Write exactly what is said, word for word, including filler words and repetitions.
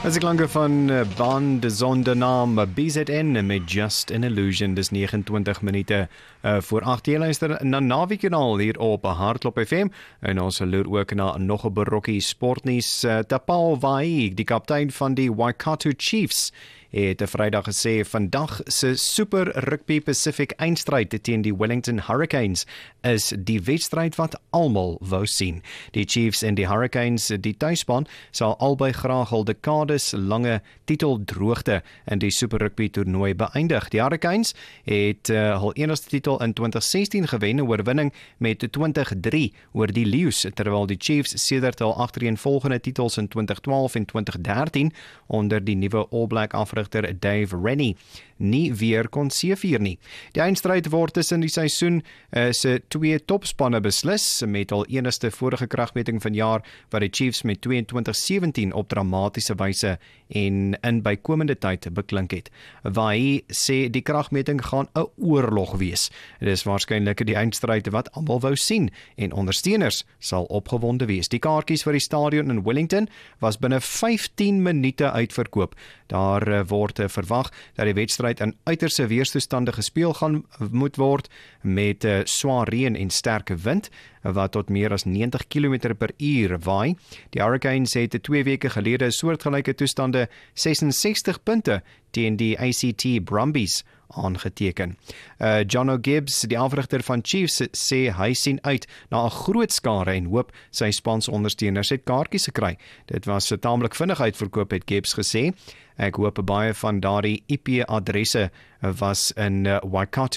As die klanke van eh, band sonder naam B Z N met Just an Illusion, dis negenentwintig minute uh, voor agt. Jy luister na Naviekanaal hier op Hardklop F M en ons loer ook na nog 'n berokkie sportnuus. Uh, Tapao Vaa'i, die kaptein van die Waikato Chiefs, het 'n Vrydag gesê vandag se Super Rugby Pacific eindstryd teen die Wellington Hurricanes is die wedstryd wat almal wou sien. Die Chiefs en die Hurricanes, die tuisspan, sal albei graag al dekades lange titeldroogte in die Super Rugby toernooi beëindig. Die Hurricanes het uh, hul enigste titel in twintig sestien gewen, 'n oorwinning met twintig drie oor die Lions, terwyl die Chiefs sedert hul agtereenvolgende titels in twintig twaalf en twintig dertien onder die nuwe All Black afrigter Dave Rennie nie weer kon seëvier nie. Die eindstryd word tussen die seisoen uh, se twee topspanne beslis, met al enigste vorige kragmeting van jaar wat die Chiefs met tweeëntwintig sewentien op dramatiese wyse en in bykomende tyd beklink het. Vaa'i sê die kragmeting gaan 'n oorlog wees. Dit is waarskynlik die eindstryd wat almal wou sien en ondersteuners sal opgewonde wees. Die kaartjies vir die stadion in Wellington was binne vyftien minute uitverkoop. Daar uh, word uh, verwag dat die wedstryd in uiterse weerstoestande gespeel gaan moet word met uh, swaar reën en sterke wind wat tot meer as negentig kilometer per uur waai. Die Hurricanes het twee weke gelede soortgelyke toestande ses en sestig punte teen die A C T Brumbies aangeteken. Uh, John O'Gibbs, die afrigter van Chiefs, sê hy sien uit na 'n groot skare en hoop sy spanse ondersteuners het kaartjies gekry. Dit was uh, taamlik vinnig uitverkoop, het Gibbs gesê. Ek hoop baie van daardie I P adresse was in uh, Waikato